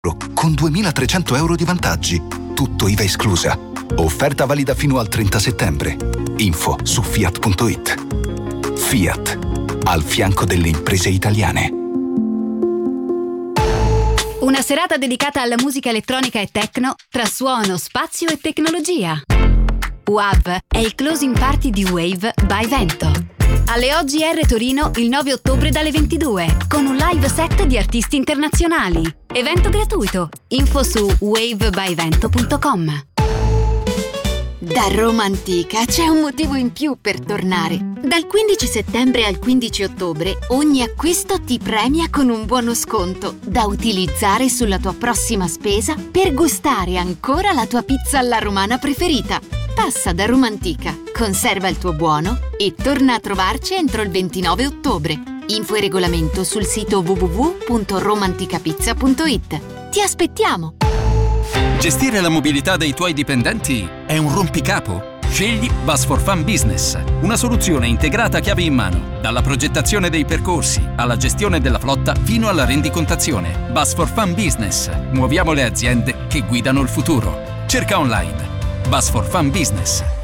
con 2.300 € di vantaggi. Tutto IVA esclusa. Offerta valida fino al 30 settembre. Info su Fiat.it. Fiat, al fianco delle imprese italiane. Una serata dedicata alla musica elettronica e techno tra suono, spazio e tecnologia. WAV è il closing party di Wave by Vento. Alle OGR Torino il 9 ottobre dalle 22 con un live set di artisti internazionali. Evento gratuito. Info su wavebyvento.com. Da Roma Antica c'è un motivo in più per tornare. Dal 15 settembre al 15 ottobre ogni acquisto ti premia con un buono sconto da utilizzare sulla tua prossima spesa per gustare ancora la tua pizza alla romana preferita. Passa da Roma Antica, conserva il tuo buono e torna a trovarci entro il 29 ottobre. Info e regolamento sul sito www.romanticapizza.it. Ti aspettiamo! Gestire la mobilità dei tuoi dipendenti è un rompicapo? Scegli Bus for Fun Business, una soluzione integrata chiave in mano, dalla progettazione dei percorsi alla gestione della flotta fino alla rendicontazione. Bus for Fun Business, muoviamo le aziende che guidano il futuro. Cerca online Bus for Fun Business.